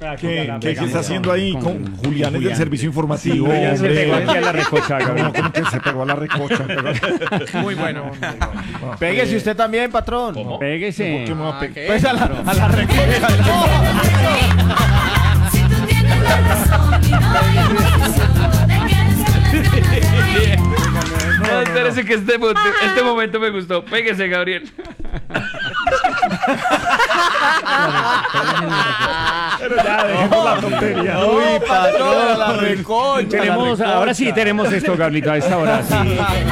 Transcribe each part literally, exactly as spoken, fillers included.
¿Qué, ¿qué, ¿Qué está haciendo ahí con, con Julián? Es del servicio informativo. Sí, ya se pegó aquí a la recocha. ¿Cómo, ¿Cómo que se pegó a la recocha? Muy bueno. Péguese usted también, patrón. ¿Cómo? Péguese. ¿Por qué me va a pegar? Pues a la, a la recocha. Si tú tienes la razón y no te quedes con la No, espérese que este, mo- este momento me gustó. Péguese, Gabriel. Pero ya, dejemos la tontería. Uy, patrón, a la recocha. Tenemos, la ahora sí tenemos esto, Gablito, a esta hora sí.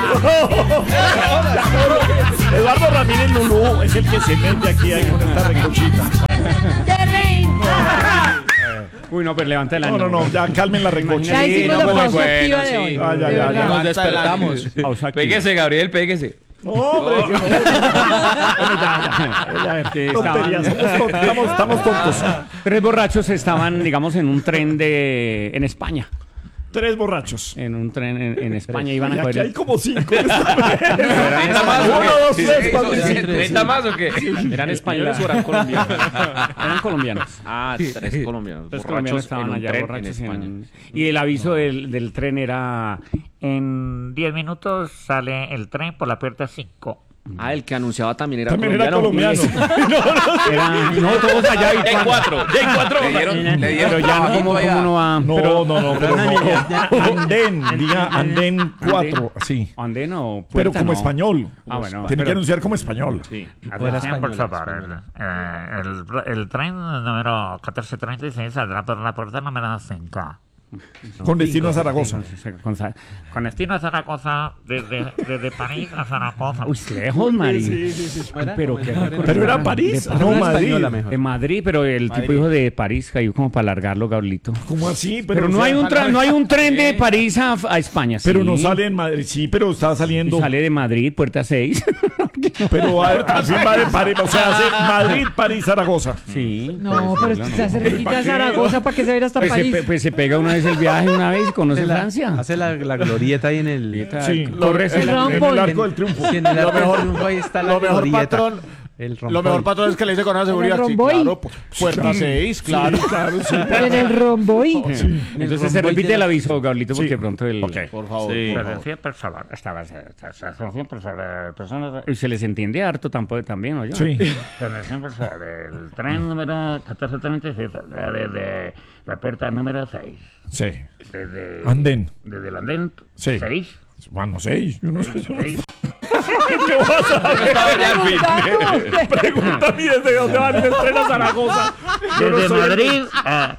Eduardo Ramírez Lulú es el que se mete aquí ahí con esta recochita. Uy, no, pero levanta el No, año. no, no, ya calmen la recocha. Ya hicimos no, la muy pausa bueno, activa de sí. hoy. Ah, ya, de ya, verdad. ya. Nos despertamos. Pausa aquí. Péguese, Gabriel, péguese. No, hombre, que no. Bueno, ya, ya, ya, Que tonterías, estaban- somos tontos, estamos, estamos tontos. Tres borrachos estaban, digamos, en un tren de en España. Tres borrachos. En un tren en, en España iban Y a aquí coger. hay como cinco. en esta mesa. ¿Treinta más o Uno, dos, qué? tres, Sí, cuatro, sí, cinco. ¿treinta más o qué? ¿Eran españoles o eran colombianos? Eran colombianos. Ah, tres colombianos. Tres borrachos colombianos estaban en un allá tren borrachos en en- España. y el aviso del, del tren era En diez minutos sale el tren por la puerta cinco. Ah, el que anunciaba también era También era colombiano. colombiano. era no todos allá y Ya hay cuatro, ya hay cuatro. Le dieron, le dieron pero ya no trabajito como allá. cómo no va. No, pero, no, no, pero no. Andén, diga andén cuatro, sí. ¿Andén o Pero puerta? como No. español. Ah, bueno. Tiene que pero- anunciar como español. Sí. Atención, por favor. El, eh, el, el tren número catorce treinta y seis saldrá por la puerta número cinco. Con destino a Zaragoza. Con Sa- Con destino a Zaragoza, desde, desde París a Zaragoza. Uy, lejos, Mari. Pero, qué Pero era París, de, no Madrid. de Madrid, pero el tipo dijo de París, cayó como para alargarlo, Gablito. ¿Cómo así? Pero o no sea, hay un tra- no hay un tren de París a, a España. Pero sí. no sale en Madrid. Sí, pero está saliendo. Sale de Madrid, puerta seis. Pero a- así va de París. O sea, hace Madrid, París, Zaragoza. Sí. No, pero no, se hace ¿Para cerquita qué? a Zaragoza para que se vaya hasta Pues se, París. pe- pues se pega una vez el viaje, una vez y conoce Francia. Hace la, la glorieta ahí en el... Sí, Corres en, el- en el el arco del triunfo. Sí, en el Lo arco del mejor- triunfo ahí está la Lo mejor, glorieta. patrón. El Lo mejor, patrón, es que le dice con una seguridad. Sí, romboy? claro, pues, puerta seis, claro. Claro, sí. En el romboy. Entonces se repite el aviso, Gablito, porque Sí. pronto el... Por favor. Sí. Atención, por favor. Estaba atención, por favor. Personas. Y se les entiende harto tampoco, también, ¿no? Sí. Atención, por favor. El tren número catorce treinta y seis saldrá desde la puerta número seis. Sí. Desde, Andén. desde el andén Sí. seis. Bueno, seis. Yo no sé. Yo no sé. seis. ¿Qué vas a Yo estaba allá al fin. Pregunta a mí desde dónde van el tren a Zaragoza. Yo no Desde soy el- Madrid a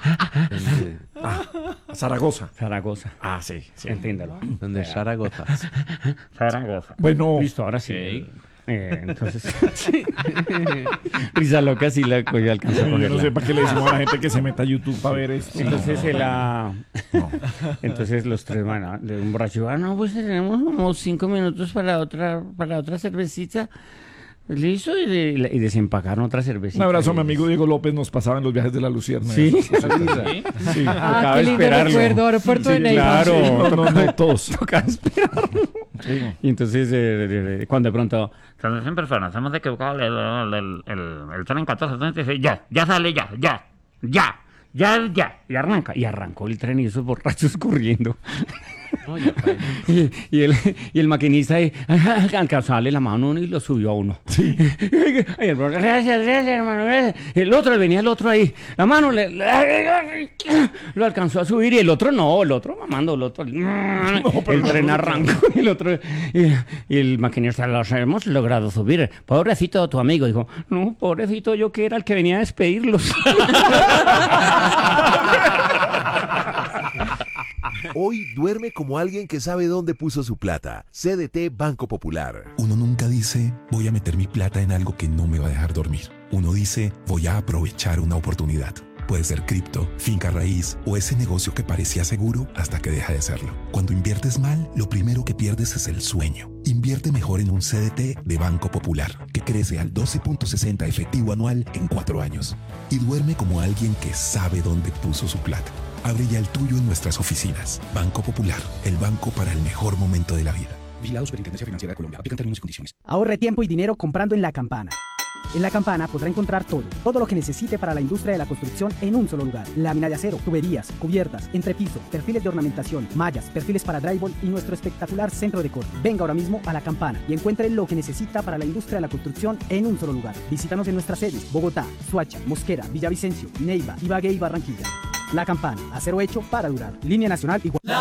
A Zaragoza. Zaragoza. Ah, sí. sí. Entiéndalo. Donde Zaragoza. Zaragoza. Bueno, Listo, ahora sí. Eh, entonces, risa loca sí la cogió, alcanzó a yo no cogerla. sé para qué le decimos a la gente que se meta a YouTube para ver esto. Entonces, el, ah, entonces los tres van a, de un borracho, ah, no, pues tenemos como cinco minutos para otra, para otra cervecita. Listo, y, de- y desempacaron otra cervecita. Un abrazo a mi amigo Diego López, nos pasaba en los viajes de la Lucierna. Sí. Sí. Ah, Tocaba qué lindo esperarlo. recuerdo. Aeropuerto de Sí, Neiva. claro. Sí, no, no, no, todos. Tocaba esperarlo. Y entonces, eh, eh, eh, cuando de pronto, Atención, personas. Hemos equivocado el, el, el, el, el tren catorce treinta y seis. Ya, ya sale, ya, ya, ya. Ya, ya. y arranca, y arrancó el tren y esos borrachos corriendo. No, ya, pa- Y, y el, y el maquinista ahí, alcanzó a darle la mano a uno y lo subió a uno. Sí. Y el brother, gracias, gracias, hermano, gracias. El otro, venía el otro ahí, la mano le, le- lo alcanzó a subir y el otro no, el otro mamando, el otro. el tren arrancó y el otro. Y, y el maquinista, los hemos logrado subir. Pobrecito tu amigo, dijo, no, pobrecito yo que era el que venía a despedirlos. Hoy duerme como alguien que sabe dónde puso su plata. C D T Banco Popular. Uno nunca dice, voy a meter mi plata en algo que no me va a dejar dormir. Uno dice, voy a aprovechar una oportunidad. Puede ser cripto, finca raíz o ese negocio que parecía seguro hasta que deja de serlo. Cuando inviertes mal, lo primero que pierdes es el sueño. Invierte mejor en un C D T de Banco Popular, que crece al doce punto sesenta efectivo anual en cuatro años. Y duerme como alguien que sabe dónde puso su plata. Abre ya el tuyo en nuestras oficinas. Banco Popular, el banco para el mejor momento de la vida. Vigilado Superintendencia Financiera de Colombia. Aplican términos y condiciones. Ahorre tiempo y dinero comprando en La Campana. En La Campana podrá encontrar todo, todo lo que necesite para la industria de la construcción en un solo lugar. Lámina de acero, tuberías, cubiertas, entrepiso, perfiles de ornamentación, mallas, perfiles para drywall y nuestro espectacular centro de corte. Venga ahora mismo a La Campana y encuentre lo que necesita para la industria de la construcción en un solo lugar. Visítanos en nuestras sedes: Bogotá, Soacha, Mosquera, Villavicencio, Neiva, Ibagué y Barranquilla. La Campana, acero hecho para durar. Línea nacional igual.